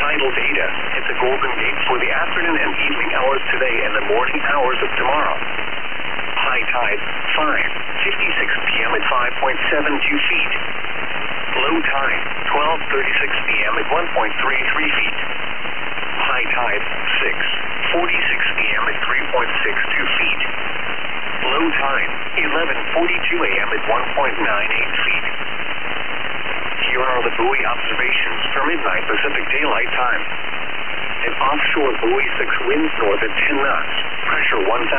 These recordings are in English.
tidal data at the Golden Gate for the afternoon and evening hours today and the morning hours of tomorrow. High tide, 5:56 p.m. at 5.72 feet. Low tide, 12:36 p.m. at 1.33 feet. High tide, 6:46 p.m. at 3.62 feet. Low tide, 11:42 a.m. at 1.98 feet. Here are the buoy observations for midnight Pacific Daylight Time. An offshore buoy 6 winds north at 10 knots, pressure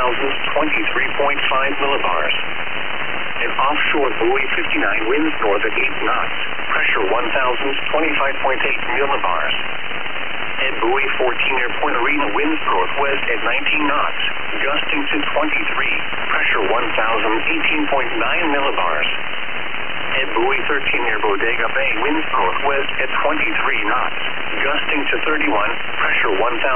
1,023.5 millibars. An offshore buoy 59 winds north at 8 knots, pressure 1,025.8 millibars. And buoy 14 near Point Arena winds northwest at 19 knots, gusting to 23, pressure 1,018.9 millibars. And buoy 13 near Bodega Bay winds northwest at 23 knots, gusting to 31, pressure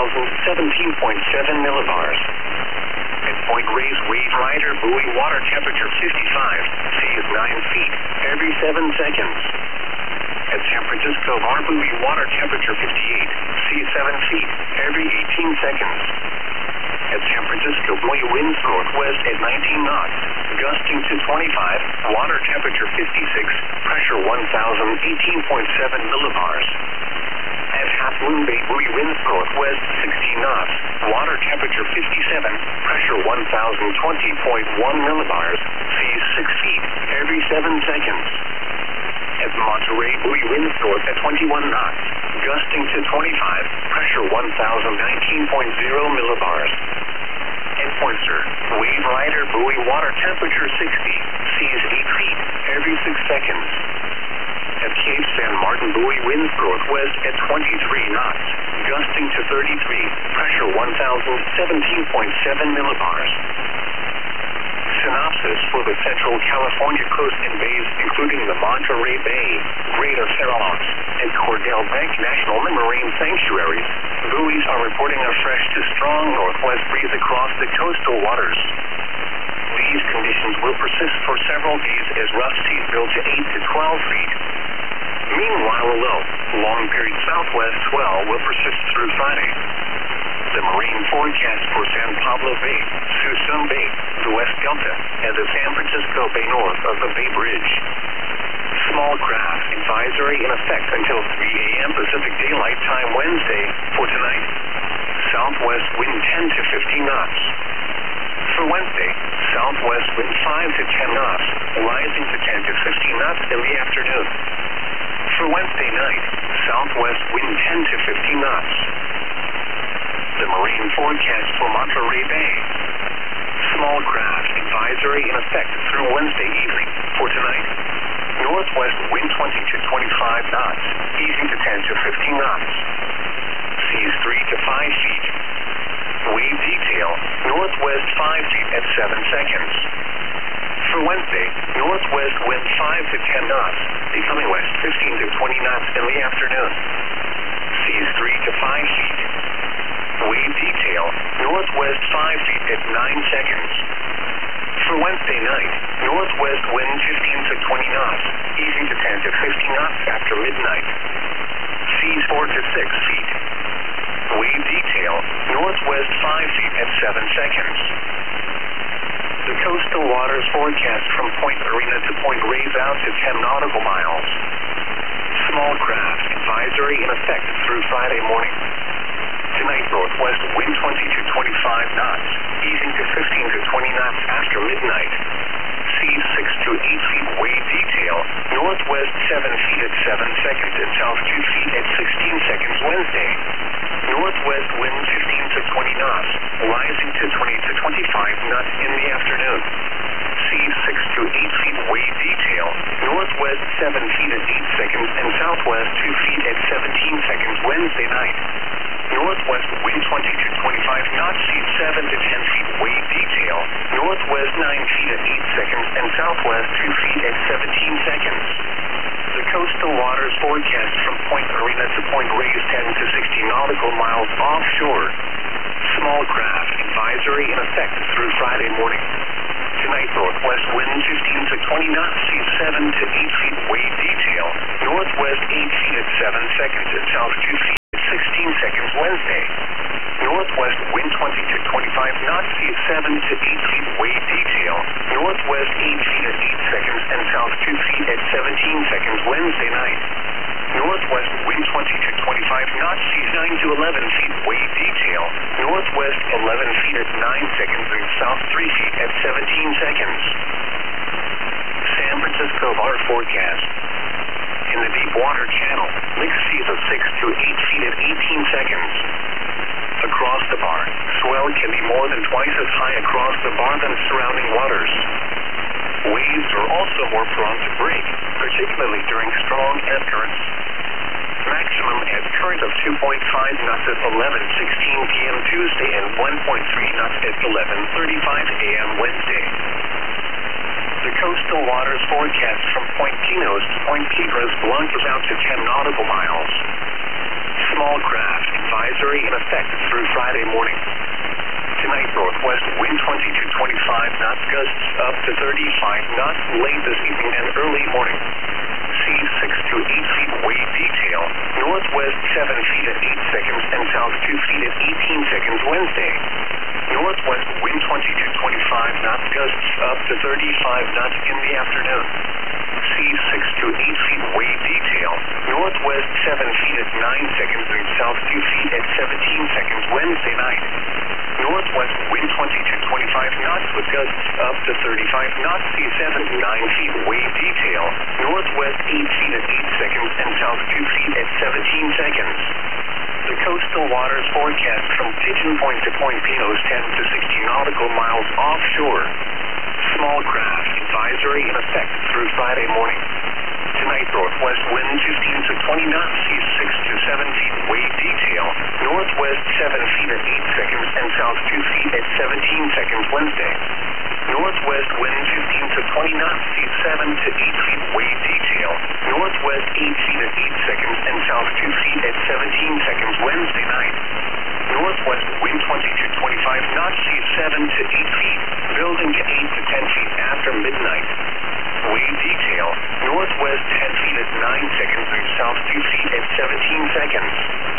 1,017.7 millibars. At Point Reyes Wave Rider buoy water temperature 55, seas 9 feet every 7 seconds. At San Francisco Bar buoy water temperature 58, seas 7 feet every 18 seconds. At San Francisco buoy winds northwest at 19 knots, gusting to 25, water temperature 56, pressure 1,018.7 millibars. At Half Moon Bay buoy winds northwest 16 knots, water temperature 57, pressure 1,020.1 millibars, seas 6 feet every 7 seconds. At Monterey buoy winds north at 21 knots, gusting to 25, pressure 1,019.0 millibars. At Point Sur, Wave Rider buoy water temperature 60, seas 8 feet every 6 seconds. At Cape San Martin buoy winds northwest at 23 knots, gusting to 33, pressure 1,017.7 millibars. Synopsis for the Central California coast and bays, including the Monterey Bay, Greater Farallones, and Cordell Bank National Marine Sanctuaries, buoys are reporting a fresh to strong northwest breeze across the coastal waters. These conditions will persist for several days as rough seas build to 8 to 12 feet. Meanwhile, a low, long-period southwest swell will persist through Friday. The marine forecast for San Pablo Bay, Suisun Bay, the West Delta, and the San Francisco Bay north of the Bay Bridge. Small craft advisory in effect until 3 a.m. Pacific Daylight Time Wednesday. For tonight, southwest wind 10 to 15 knots. For Wednesday, southwest wind 5 to 10 knots, rising to 10 to 15 knots in the afternoon. For Wednesday night, southwest wind 10 to 15 knots. The marine forecast for Monterey Bay. Small craft advisory in effect through Wednesday evening. For tonight, northwest wind 20 to 25 knots, easing to 10 to 15 knots. Seas 3 to 5 feet. Wave detail, northwest 5 feet at 7 seconds. For Wednesday, northwest wind 5 to 10 knots, becoming west 15 to 20 knots in the afternoon. Seas 3 to 5 feet. Wave detail, northwest 5 feet at 9 seconds. For Wednesday night, northwest wind 15 to 20 knots, easing to 10 to 15 knots after midnight. Seas 4 to 6 feet. Wave detail, northwest 5 feet at 7 seconds. The coastal waters forecast from Point Arena to Point Reyes out to 10 nautical miles. Small craft advisory in effect through Friday morning. Tonight, northwest wind 20 to 25 knots, easing to 15 to 20 knots after midnight. Seas 6 to 8 feet wave detail, northwest 7 feet at 7 seconds and south 2 feet at 16 seconds Wednesday. Northwest wind 15 to 20 knots, rising to 20 to 25 knots in the afternoon. Seas 6 to 8 feet wave detail, northwest 7 feet at 8 seconds and southwest 2 feet at 17 seconds Wednesday night. Northwest wind 20 to 25 knots, seas 7 to 10 feet wave detail, northwest 9 feet at 8 seconds and southwest 2 feet at 17 seconds. The coastal waters forecast from Point Arena to Point Reyes 10 to 60 nautical miles offshore. Small craft advisory in effect through Friday morning. Tonight, northwest wind 15 to 20 knots, seas 7 to 8 feet wave detail, northwest 8 feet at 7 seconds and south 2 feet at 16 seconds Wednesday. Northwest wind 20 to 25 knots, seas 7 to 8 feet, wave detail. Northwest 8 feet at 8 seconds and south 2 feet at 17 seconds Wednesday night. Northwest wind 20 to 25 knots, seas 9 to 11 feet, wave detail. Northwest 11 feet at 9 seconds and south 3 feet at 17 seconds. San Francisco bar forecast. In the deep water channel, mixed seas of 6 to 8 feet at 18 seconds. Across the bar, swell can be more than twice as high across the bar than surrounding waters. Waves are also more prone to break, particularly during strong ebb currents. Maximum ebb current of 2.5 knots at 11:16 p.m. Tuesday and 1.3 knots at 11:35 a.m. Wednesday. The coastal waters forecast from Point Pinos to Point Piedras Blancas out to 10 nautical miles. Small craft advisory in effect through Friday morning. Tonight, northwest wind 20 to 25 knots, gusts up to 35 knots late this evening and early morning. Seas 6 to 8 feet, wave detail. Northwest 7 feet at 8 seconds and south 2 feet at 18 seconds Wednesday. Northwest wind 20 to 25 knots, gusts up to 35 knots in the afternoon. Seas 6 to 8 feet, wave detail. Northwest 7 feet at 9 seconds and south 2 feet at 17 seconds Wednesday night. Northwest wind 20 to 25 knots with gusts up to 35 knots, seas 7 to 9 feet, wave detail. Northwest 8 feet at 8 seconds and south 2 feet at 17 seconds. The coastal waters forecast from Pigeon Point to Point Pinos 10 to 60 nautical miles offshore. Small craft advisory in effect through Friday morning. Tonight, northwest wind 15 to 20 knots, seas 6 to 7 feet, wave detail. Northwest 7 feet at 8 seconds and south 2 feet at 17 seconds Wednesday. Northwest wind 15 to 20 knots, seas 7 to 8 feet, wave detail. Northwest 8 feet at 8 seconds and south 2 feet at 17 seconds Wednesday night. Northwest wind 20 to 25 knots, seas 7 to 8 feet, building to 8 to 10 feet after midnight. Wave detail, northwest 10 feet at 9 seconds and south 2 feet at 17 seconds.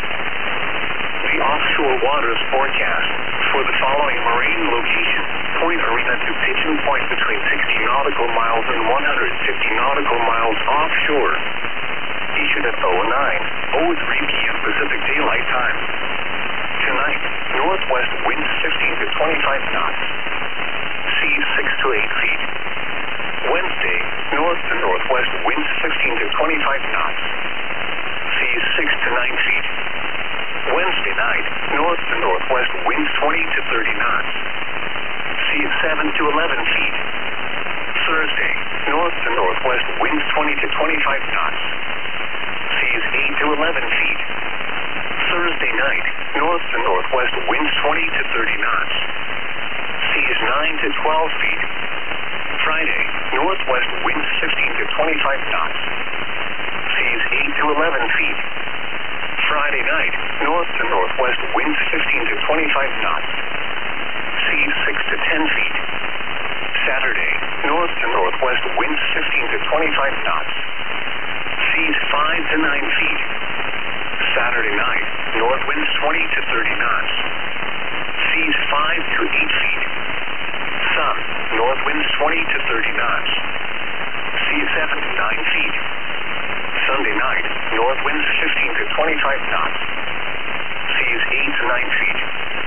The offshore waters forecast for the following marine location: Point Arena to Pigeon Point between 60 nautical miles and 150 nautical miles offshore. Issued at 09:03 p.m. Pacific Daylight Time. Tonight, northwest winds 15 to 25 knots. Seas 6 to 8 feet. Wednesday, north to northwest winds 15 to 25 knots. Seas 6 to 9 feet. Wednesday night, north to northwest winds 20 to 30 knots. Seas 7 to 11 feet. Thursday, north to northwest winds 20 to 25 knots. Seas 8 to 11 feet. Thursday night, north to northwest winds 20 to 30 knots. Seas 9 to 12 feet. Friday, northwest winds 15 to 25 knots. Seas 8 to 11 feet. Friday night, north to northwest winds 15 to 25 knots. Seas 6 to 10 feet. Saturday, north to northwest winds 15 to 25 knots. Seas 5 to 9 feet. Saturday night, north winds 20 to 30 knots. Seas 5 to 8 feet. Sun, north winds 20 to 30 knots. Seas 7 to 9 feet. Sunday night, north winds 15 to 25 knots. Seas 8 to 9 feet.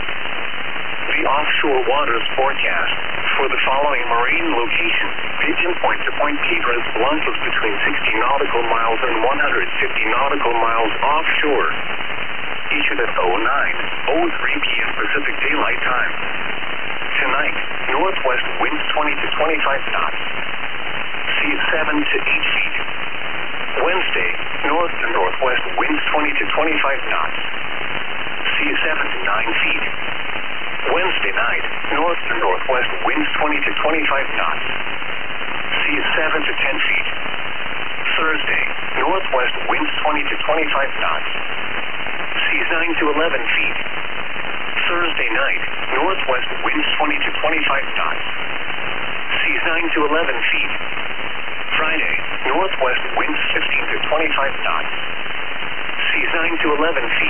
The offshore waters forecast for the following marine location: Pigeon Point to Point Piedras Blancas between 60 nautical miles and 150 nautical miles offshore. Issued at 09:03 p.m. Pacific Daylight Time. Tonight, northwest winds 20 to 25 knots. Seas 7 to 8 feet. Wednesday, north to northwest winds 20 to 25 knots. Seas 7 to 9 feet. Wednesday night, north to northwest winds 20 to 25 knots. Seas 7 to 10 feet. Thursday, northwest winds 20 to 25 knots. Seas 9 to 11 feet. Thursday night, northwest winds 20 to 25 knots. Seas 9 to 11 feet. Friday, northwest winds 15 to 25 knots. Seas 9 to 11 feet.